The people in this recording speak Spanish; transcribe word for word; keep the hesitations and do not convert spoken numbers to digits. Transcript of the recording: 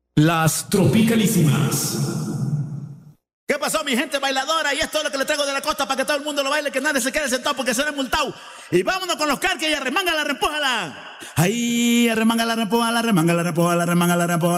Las tropicalísimas. ¿Qué pasó, mi gente bailadora? Y esto es lo que le traigo de la costa para que todo el mundo lo baile, que nadie se quede sentado porque será multado. Y vámonos con los carques y arremángala, repújala. Ahí, arremángala, repújala, arremángala, repújala, arremángala, repújala.